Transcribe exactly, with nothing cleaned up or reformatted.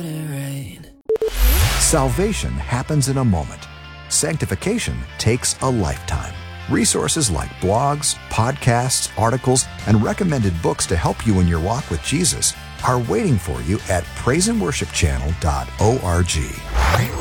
Salvation happens in a moment. Sanctification takes a lifetime. Resources like blogs, podcasts, articles, and recommended books to help you in your walk with Jesus are waiting for you at praise and worship channel dot org.